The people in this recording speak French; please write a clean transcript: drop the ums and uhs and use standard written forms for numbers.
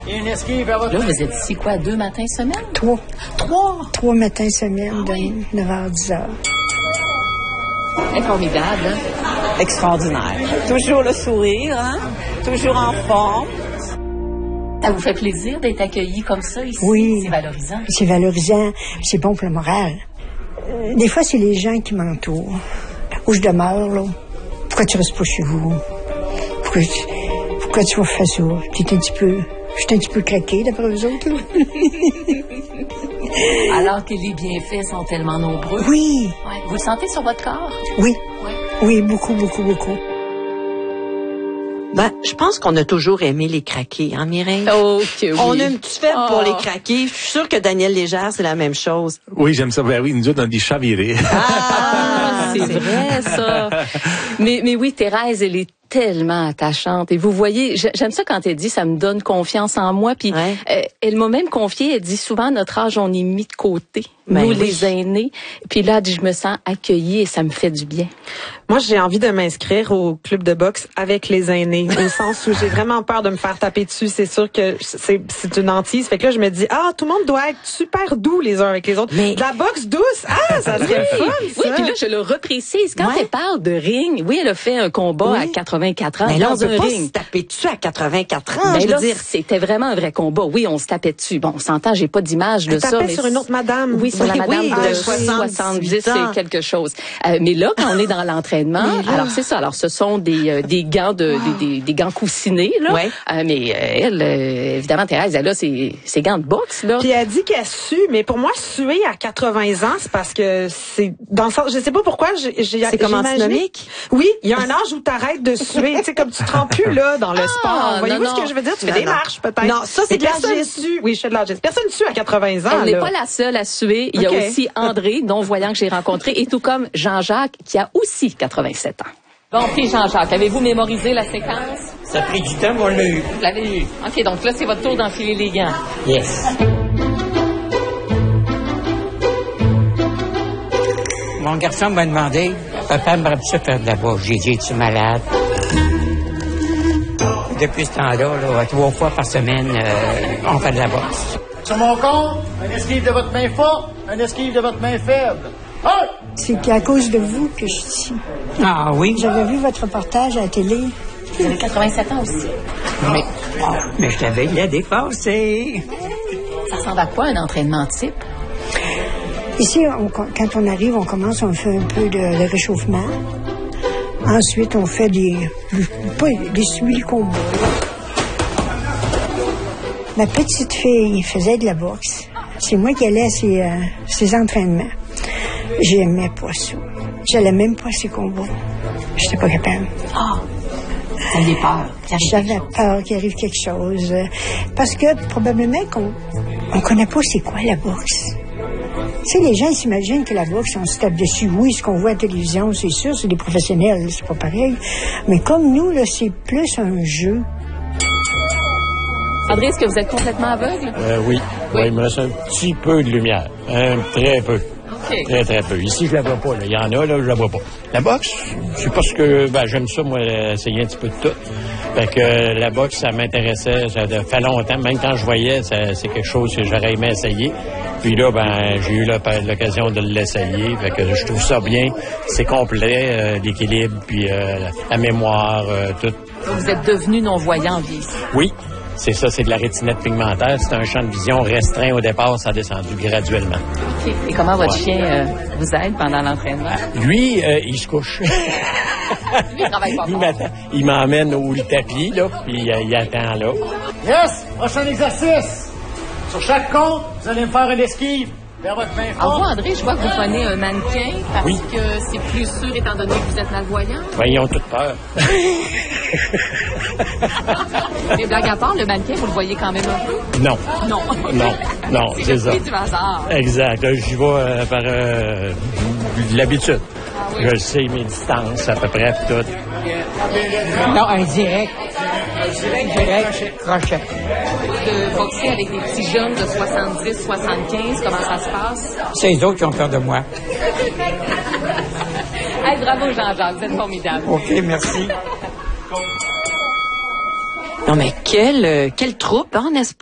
Et une esquive vers votre... Là, vous êtes ici, quoi, 2 matins semaine? 3. 3 matins semaine, de 9h à 10h. C'est formidable, hein? Extraordinaire. Toujours le sourire, hein? Toujours en forme. Ça vous fait plaisir d'être accueilli comme ça ici? Oui. C'est valorisant. C'est valorisant, c'est bon pour le moral. Des fois, c'est les gens qui m'entourent. Où je demeure, là. Pourquoi tu restes pas chez vous? Pourquoi tu vas faire ça? Je suis un petit peu craqué d'après eux autres, là. Alors que les bienfaits sont tellement nombreux. Oui. Ouais. Vous le sentez sur votre corps? Oui. Ouais. Oui, beaucoup, beaucoup, beaucoup. Ben, je pense qu'on a toujours aimé les craqués, hein, Mireille? Oh, que oui. On a une petite faible pour les craqués. Je suis sûre que Daniel Légère, c'est la même chose. Oui, j'aime ça. Ben oui, nous autres, on dit chaviré. Ah, c'est vrai, ça. Mais oui, Thérèse, elle est tellement attachante. Et vous voyez, j'aime ça quand elle dit « ça me donne confiance en moi ». Puis elle m'a même confié, elle dit souvent « notre âge, on est mis de côté, ben nous oui. les aînés ». Puis là, elle dit « je me sens accueillie et ça me fait du bien ». Moi, j'ai envie de m'inscrire au club de boxe avec les aînés, au sens où j'ai vraiment peur de me faire taper dessus. C'est sûr que c'est une hantise. Fait que là, je me dis, tout le monde doit être super doux les uns avec les autres. Mais de la boxe douce, ça serait fun, ça. Oui, puis là, je le reprécise. Quand elle parle de ring, oui, elle a fait un combat à 84 ans mais là, dans on peut un pas ring. se taper dessus à 84 ans, Mais je là, veux dire. c'était vraiment un vrai combat. Oui, on se tapait dessus. Bon, on s'entend, j'ai pas d'image de ça. Mais sur une autre madame. Oui, sur la madame de 70 c'est quelque chose. Mais là, quand on est dans l'entraînement, alors c'est ça. Alors, ce sont des gants des gants coussinés, là. Ouais. Mais elle, évidemment, Thérèse, elle a ses gants de boxe, là. Puis elle dit qu'elle sue, mais pour moi, suer à 80 ans, c'est parce que c'est dans le sens, je sais pas pourquoi, c'est comme antinomique. Oui, il y a un âge où t'arrêtes de suer, tu sais, comme tu te rends plus là dans le sport. Voyez-vous ce que je veux dire? Tu fais des marches, peut-être. Non, ça, c'est de l'agisme. Oui, je fais de l'agisme. Personne sue à 80 ans, Elle n'est pas la seule à suer. Il y a aussi André, non-voyant que j'ai rencontré, et tout comme Jean-Jacques, qui a aussi 87 ans. Bon, puis Jean-Jacques, avez-vous mémorisé la séquence? Ça a pris du temps, mais on l'a eu. Vous l'avez eu. OK, donc là, c'est votre tour d'enfiler les gants. Yes. Mon garçon m'a demandé, papa, aimerais-tu faire de la boxe? J'ai dit, es-tu malade? Depuis ce temps-là, 3 fois par semaine, on fait de la boxe. Sur mon compte, un esquive de votre main forte, un esquive de votre main faible. C'est à cause de vous que je suis ici. Ah oui? J'avais vu votre reportage à la télé. Vous avez 87 ans aussi. Mais je t'avais bien dépassé. Ça ressemble à quoi un entraînement type? Ici, quand on arrive, on fait un peu de réchauffement. Ensuite, on fait des suivi-combats. Ma petite fille faisait de la boxe. C'est moi qui allais à ses entraînements. J'aimais pas ça. J'allais même pas à ses combats. J'étais pas capable. Ça avait peur. J'avais peur qu'il arrive quelque chose. Parce que probablement qu'on connaît pas c'est quoi la boxe. Tu sais, les gens s'imaginent que la boxe, on se tape dessus. Oui, ce qu'on voit à la télévision, c'est sûr, c'est des professionnels, c'est pas pareil. Mais comme nous, là, c'est plus un jeu. André, est-ce que vous êtes complètement aveugle? Oui. Il me reste un petit peu de lumière. Très peu. Okay. Très, très peu. Ici, je la vois pas. Là. Il y en a, là, je la vois pas. La boxe, c'est parce que j'aime ça, moi, essayer un petit peu de tout. Fait que la boxe, ça m'intéressait. Ça fait longtemps. Même quand je voyais, c'est quelque chose que j'aurais aimé essayer. Puis là, j'ai eu l'occasion de l'essayer. Fait que je trouve ça bien. C'est complet, l'équilibre, puis la mémoire, tout. Donc, vous êtes devenu non-voyant en vie. Oui. C'est ça, c'est de la rétinite pigmentaire. C'est un champ de vision restreint au départ, ça a descendu graduellement. OK. Et comment votre chien vous aide pendant l'entraînement? Lui, il se couche. Lui, il travaille pas fort. Il m'emmène au tapis, là, puis il attend là. Yes! Prochain exercice. Sur chaque compte, vous allez me faire une esquive vers votre main forte. Alors vous, André, je vois que vous prenez un mannequin parce que c'est plus sûr étant donné que vous êtes malvoyant. Ben, ils ont toutes peur. Mais blague à part, le mannequin, vous le voyez quand même un peu? Non. Non, c'est ça. C'est du hasard. Exact. J'y vais par l'habitude. Je sais mes distances à peu près tout. Non, un direct. Crochet. De boxer avec des petits jeunes de 70, 75, comment ça se passe? C'est les autres qui ont peur de moi. Hey, bravo Jean-Jacques, vous êtes formidable. OK, merci. Non, mais quelle troupe, hein, n'est-ce pas?